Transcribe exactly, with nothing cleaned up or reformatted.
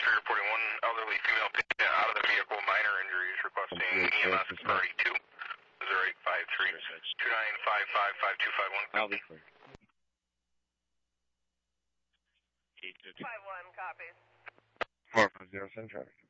three reporting one elderly female patient out of the vehicle, minor injuries, requesting E M S priority two. zero eight five three, two nine five five, five two five one. I'll be clear. Five one copies. Four five zero seven traffic.